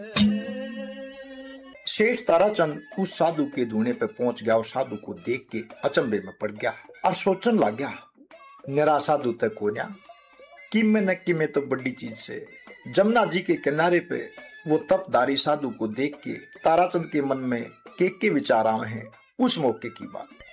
सेठ ताराचंद उस साधु के धूने पे पहुंच गया और साधु को देख के अचंभे में पड़ गया और सोचने लग गया, मेरा साधु तक को न्या किमे न किमे तो बड़ी चीज से। जमुना जी के किनारे पे वो तपधारी साधु को देख के ताराचंद के मन में के विचार आए हैं। उस मौके की बात है।